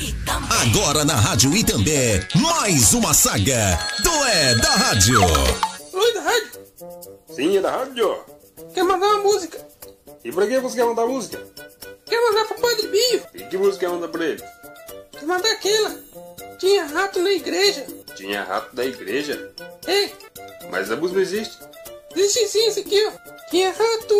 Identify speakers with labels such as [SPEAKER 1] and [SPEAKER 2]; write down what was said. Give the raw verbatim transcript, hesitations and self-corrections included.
[SPEAKER 1] Agora na Rádio Itambé, mais uma saga do É da Rádio.
[SPEAKER 2] Oi, da rádio?
[SPEAKER 3] Sim, é da rádio.
[SPEAKER 2] Quer mandar uma música?
[SPEAKER 3] E pra que você quer mandar música?
[SPEAKER 2] Quer mandar pro Padre Bio?
[SPEAKER 3] E que música quer mandar pra ele?
[SPEAKER 2] Quer mandar aquela? Tinha rato na igreja.
[SPEAKER 3] Tinha rato da igreja?
[SPEAKER 2] Ei,
[SPEAKER 3] Mas a música não existe.
[SPEAKER 2] existe sim, esse aqui, ó. Tinha rato